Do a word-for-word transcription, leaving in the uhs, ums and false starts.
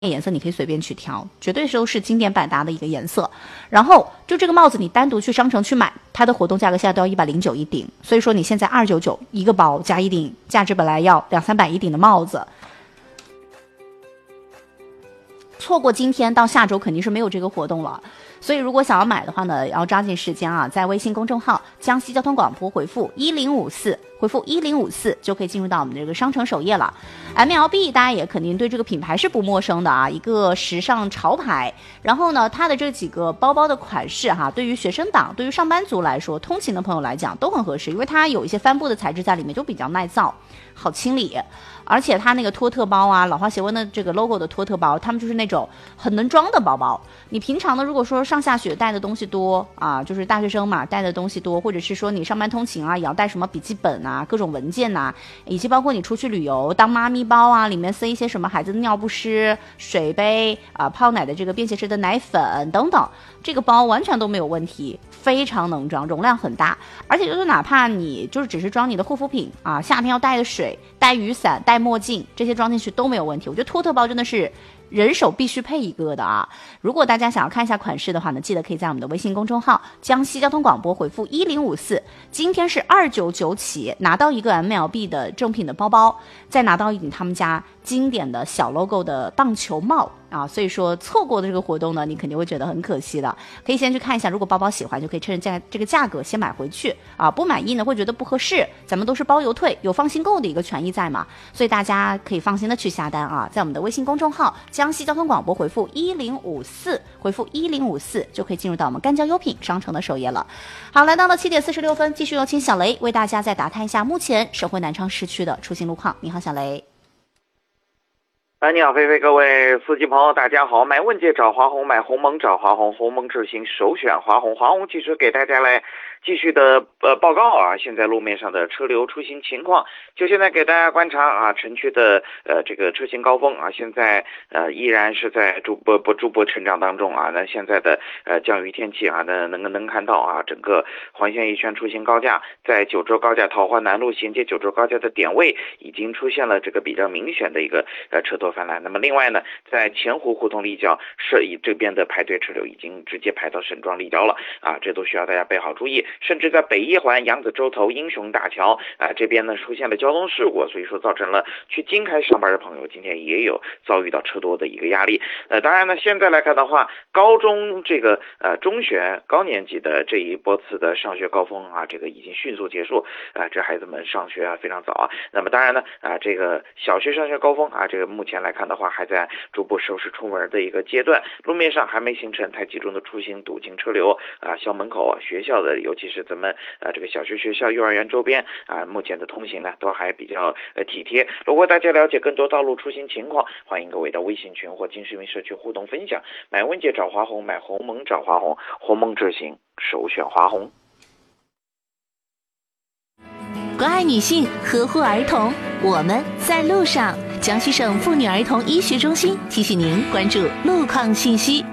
颜色你可以随便去挑，绝对都是经典百搭的一个颜色。然后就这个帽子你单独去商城去买，它的活动价格现在都要一百零九一顶，所以说你现在二九九一个包加一顶，价值本来要两三百一顶的帽子，错过今天到下周肯定是没有这个活动了。所以如果想要买的话呢，要抓紧时间啊，在微信公众号江西交通广播回复一零五四，回复一零五四就可以进入到我们这个商城首页了。M L B 大家也肯定对这个品牌是不陌生的啊，一个时尚潮牌。然后呢，它的这几个包包的款式哈，对于学生党、对于上班族来说、通勤的朋友来讲都很合适，因为它有一些帆布的材质在里面，就比较耐造、好清理。而且它那个托特包啊，老花协会的这个 logo 的托特包，他们就是那种很能装的包包。你平常呢，如果说上下学带的东西多啊，就是大学生嘛，带的东西多，或者是说你上班通勤啊，也要带什么笔记本啊、各种文件呐、啊，以及包括你出去旅游当妈咪包啊，里面塞一些什么孩子的尿不湿、水杯啊、泡奶的这个便携式的奶粉等等，这个包完全都没有问题，非常能装，容量很大。而且就是哪怕你就是只是装你的护肤品啊，夏天要带的水、带雨伞、带墨镜，这些装进去都没有问题。我觉得托特包真的是人手必须配一个的啊！如果大家想要看一下款式的话呢，记得可以在我们的微信公众号江西交通广播回复一零五四，今天是二九九起，拿到一个 M L B 的正品的包包，再拿到一顶他们家经典的小 logo 的棒球帽啊！所以说错过的这个活动呢，你肯定会觉得很可惜的。可以先去看一下，如果包包喜欢，就可以趁着这个价格先买回去啊！不满意呢，会觉得不合适，咱们都是包邮退，有放心购的一个权益在嘛，所以大家可以放心的去下单啊！在我们的微信公众号江西交通广播回复一零五四，回复一零五四就可以进入到我们干胶优品商城的首页了。好，来到了七点四十六分，继续有请小雷为大家再打探一下目前省会南昌市区的出行路况。你好，小雷。 哎，你好，菲菲，各位司机朋友，大家好！买问界找华虹，买鸿蒙找华虹，鸿蒙智行首选华虹。华虹汽车给大家来继续的呃报告啊，现在路面上的车流出行情况，就现在给大家观察啊，城区的呃这个车行高峰啊，现在呃依然是在逐步不逐步成长当中啊。那现在的呃降雨天气啊，那能能看到啊，整个环线一圈出行高架，在九州高架桃花南路衔接九州高架的点位，已经出现了这个比较明显的一个呃车多泛滥。那么另外呢，在前湖胡同立交是以这边的排队车流已经直接排到沈庄立交了啊，这都需要大家备好注意。甚至在北一环扬子洲头英雄大桥啊这边呢出现了交通事故，所以说造成了去京开上班的朋友今天也有遭遇到车多的一个压力。呃，当然呢，现在来看的话，高中这个呃中学高年级的这一波次的上学高峰啊，这个已经迅速结束啊，这孩子们上学啊非常早啊。那么当然呢啊，这个小学上学高峰啊，这个目前来看的话还在逐步收拾出门的一个阶段，路面上还没形成太集中的出行堵进车流啊，校门口啊、学校的，尤其是咱们啊这个小学、学校、幼儿园周边啊，目前的通行呢都还比较呃体贴。如果大家了解更多道路出行情况，欢迎各位到微信群或金市民社区互动分享。买问界找华虹，买鸿蒙找华虹，鸿蒙智行首选华虹。 关爱女性，呵护儿童，我们在路上。江西省妇女儿童医学中心提醒您关注路况信息。